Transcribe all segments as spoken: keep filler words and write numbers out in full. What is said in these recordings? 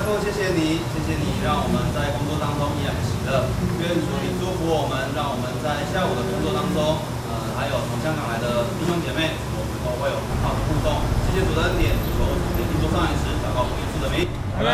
父，谢谢你，谢谢你让我们在工作当中依然喜乐。愿主你祝福我们，让我们在下午的工作当中，呃，还有从香港来的弟兄姐妹，我们都会有很好的互动。谢谢主的恩典，求主的听说上一时，祷告奉耶稣的名。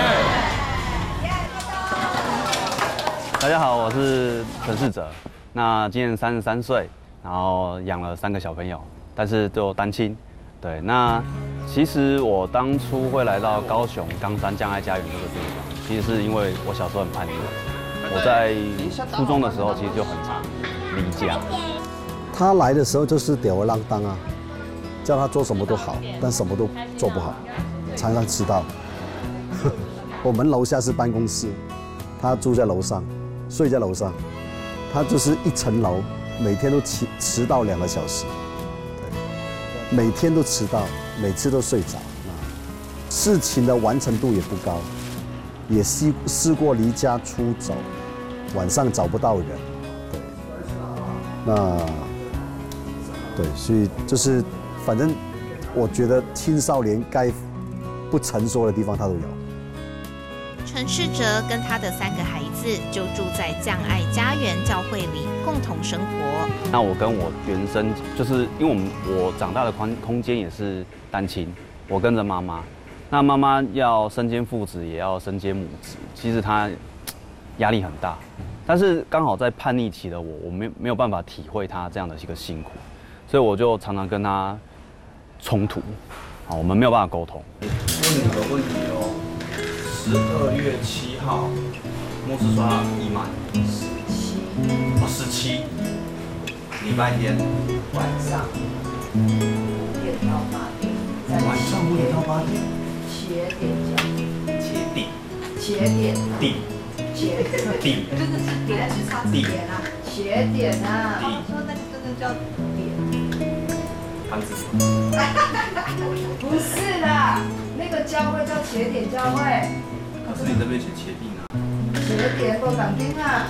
大家好，我是陈世哲。那今年三十三岁，然后养了三个小朋友，但是都单亲。对，那其实我当初会来到高雄冈山江爱家园这个地方，其实是因为我小时候很叛逆。我在初中的时候，其实就很常离家。 他来的时候就是吊儿郎当啊，叫他做什么都好，但什么都做不好，常常迟到。我们楼下是办公室，他住在楼上，睡在楼上，他就是一层楼，每天都迟迟到两个小时。每天都迟到，每次都睡着，事情的完成度也不高，也试试过离家出走，晚上找不到人，对，那对，所以就是反正我觉得青少年该不成熟的地方他都有。 陈世哲跟他的三个孩子就住在将爱家园教会里，共同生活。 那我跟我原生，就是因为我们我长大的空空间也是单亲，我跟着妈妈。那妈妈要身兼父职，也要身兼母职，其实她压力很大。但是刚好在叛逆期的我，我没没有办法体会她这样的一个辛苦，所以我就常常跟她冲突，啊，我们没有办法沟通。 问你个问题哦。十二月七号，牧师说他已满十七，哦，十七，礼拜天晚上五点到八点， 晚上五点到八点， 茄点讲， 茄点， 茄点， 点， 茄点， 真的是点是差字点啊，茄点啊，他们说那个真的叫点， 盘子， 不是啦，那个教会叫茄点教会。 可是你这边写茄定啊， 茄点不敢听啊。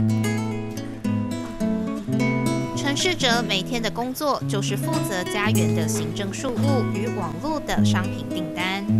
陈世哲每天的工作就是负责家园的行政事务与网络的商品订单。